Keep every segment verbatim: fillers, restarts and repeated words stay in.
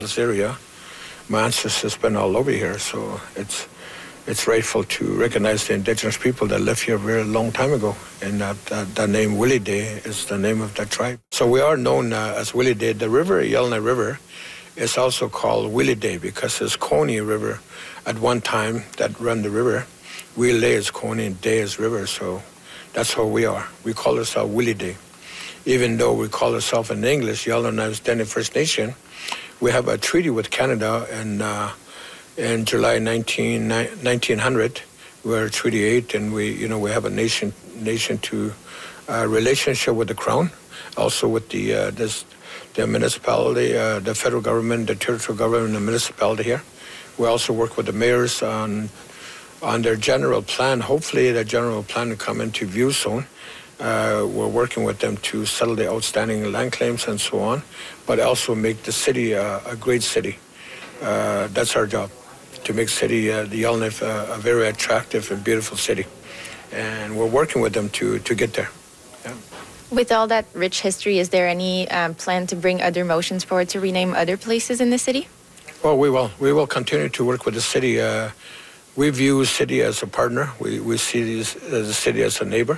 This area, my ancestors been all over here, so it's it's rightful to recognize the indigenous people that lived here a very long time ago, and that, that the name Willie Day is the name of that tribe. So we are known uh, as Willie Day. The river, Yellowknife River, is also called Willie Day because there's Coney River at one time that run the river. Willie is Coney and Day is river, so that's how we are. We call ourselves Willie Day. Even though we call ourselves in English Yellowknife Dene First Nation, we have a treaty with Canada and uh, in July nineteen hundred, we're Treaty eight, and we, you know, we have a nation nation to uh, relationship with the Crown, also with the uh, this, the municipality, uh, the federal government, the territorial government, and the municipality here. We also work with the mayors on on their general plan. Hopefully, the general plan will come into view soon. Uh, we're working with them to settle the outstanding land claims and so on, but also make the city uh, a great city. Uh, that's our job, to make city, uh, the Yellowknife, uh, a very attractive and beautiful city. And we're working with them to, to get there. Yeah. With all that rich history, is there any um, plan to bring other motions forward to rename other places in the city? Well, we will. We will continue to work with the city. Uh, we view the city as a partner. We, we see this, uh, the city as a neighbor.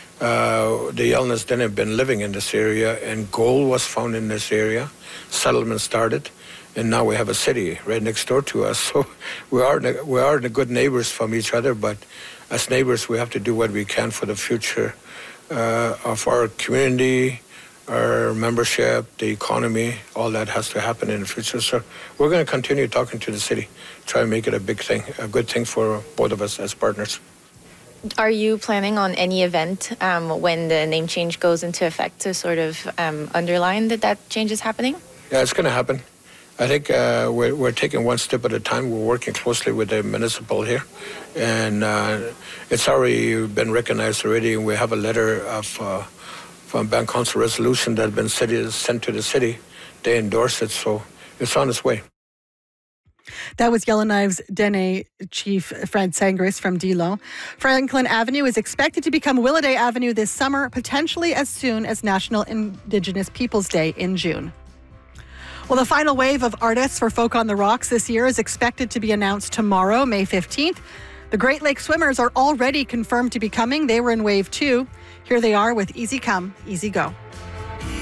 Uh, the Yellowknife Dene have been living in this area, and gold was found in this area. Settlement started, and now we have a city right next door to us. So we are we are the good neighbors from each other. But as neighbors, we have to do what we can for the future uh, of our community, our membership, the economy. All that has to happen in the future. So we're going to continue talking to the city, try and make it a big thing, a good thing for both of us as partners. Are you planning on any event um, when the name change goes into effect to sort of um, underline that that change is happening? Yeah, it's going to happen. I think uh, we're, we're taking one step at a time. We're working closely with the municipal here, and uh, it's already been recognized already. We have a letter of uh, from Bank Council resolution that has been city, sent to the city. They endorse it, so it's on its way. That was Yellowknife's Dene Chief Fred Sangris from Dilo. Franklin Avenue is expected to become Willie Avenue this summer, potentially as soon as National Indigenous Peoples Day in June. Well, the final wave of artists for Folk on the Rocks this year is expected to be announced tomorrow, May fifteenth. The Great Lake Swimmers are already confirmed to be coming. They were in wave two. Here they are with Easy Come, Easy Go.